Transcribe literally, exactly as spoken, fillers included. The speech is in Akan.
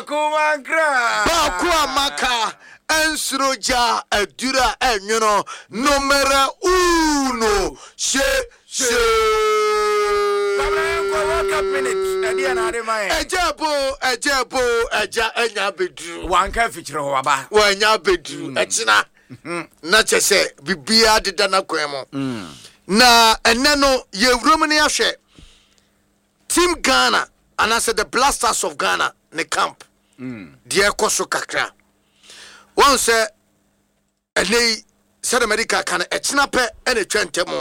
Bakumakra. Bakuamaka. Ensroja Adura Enyono. Numero uno. She she. World Cup minutes. Ejabo, ejabo, eja enya bedru. Wanka feature waba. Wanya bedru. Etina. Na chese bibia deda na kwemo. Na enne no ye wromne ahwe. Team Ghana and I said the Blasters of Ghana ne camp. Mm. Dear Koso Kakra. One say, and they said America can a chinape and a trentemo.